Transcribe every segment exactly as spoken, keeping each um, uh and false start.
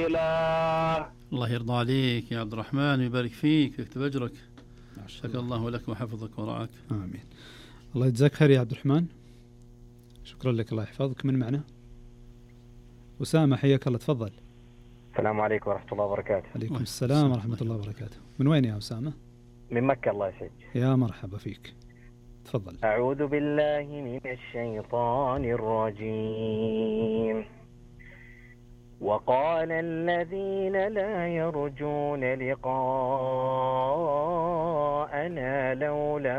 قليلا. الله يرضى عليك يا عبد الرحمن ويبارك فيك ويكتب أجرك. شكر الله لك وحفظك ورعاك. آمين. الله يجزاك خير يا عبد الرحمن، شكرا لك، الله يحفظك. من معنا؟ أسامة، حياك الله، تفضل. السلام عليكم ورحمة الله وبركاته. عليكم السلام ورحمة الله وبركاته. من وين يا أسامة؟ من مكة، الله يسعدك. يا مرحبا فيك، تفضل. أعوذ بالله من الشيطان الرجيم. وقال الذين لا يرجون لقاءنا لولا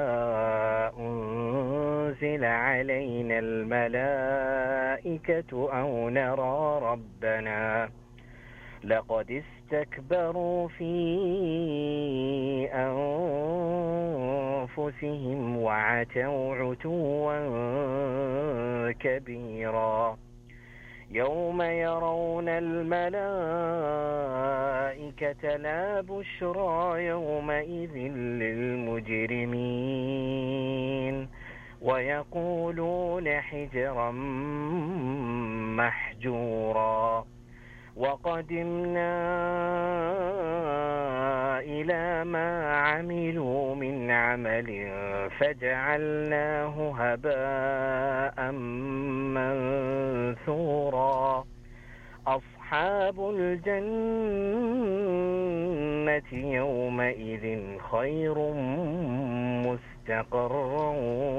أنزل علينا الملائكة أو نرى ربنا لقد استكبروا في أنفسهم وعتوا عتوا كبيرا. يوم يرون الملائكة لا بشرى يومئذ للمجرمين ويقولون حجرا محجورا. وقدمنا إلى ما عملوا من عمل فجعلناه هباء منثورا. أصحاب الجنة يومئذ خير مستقرا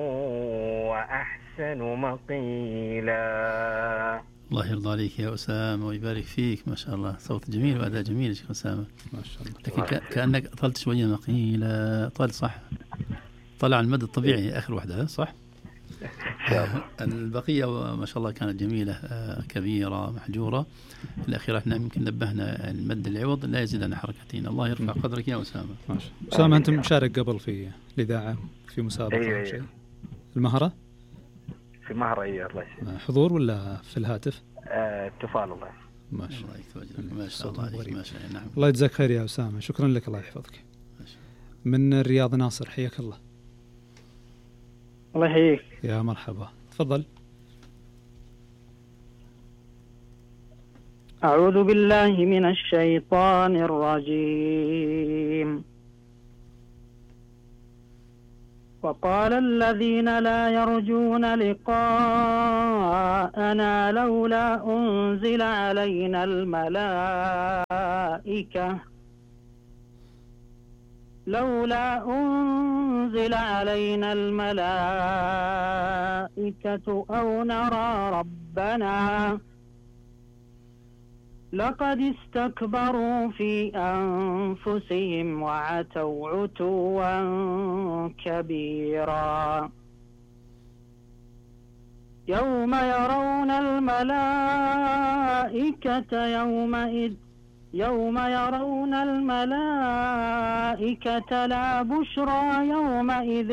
وأحسن مقيلا. الله يرضى عليك يا أسامة ويبارك فيك، ما شاء الله، صوت جميل وأداء جميل يا شيخ أسامة، ما شاء الله. لكن كأنك أطلت شوية مقيلة. طال صح، طلع المدى الطبيعي آخر واحدة صح؟ البقية ما شاء الله كانت جميلة، كبيرة محجورة. الأخيرة احنا يمكن نبهنا المد العوض لا يزيد عن حركتين. الله يرفع قدرك يا أسامة. ما شاء الله. أسامة، أنت مشارك قبل في الإذاعة في مسابقة أيوة أو شيء؟ المهرة؟ في مهرة، أيوة الله يسلمك. حضور ولا في الهاتف؟ آه، اتصال. الله ما شاء الله. ما شاء الله عليك. ما شاء الله. نعم. الله يجزاك خير يا أسامة، شكرا لك، الله يحفظك. من الرياض ناصر، حياك الله. الله يحييك. يا مرحبا، تفضل. أعوذ بالله من الشيطان الرجيم. وقال الذين لا يرجون لقاءنا لولا أنزل علينا الملائكة لولا أنزل علينا الملائكة أو نرى ربنا لقد استكبروا في أنفسهم وعتوا عتوا كبيرا. يوم يرون الملائكة يومئذ يوم يرون الملائكة لا بشرى يومئذ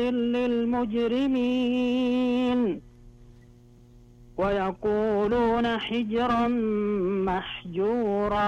للمجرمين ويقولون حجرا محجورا.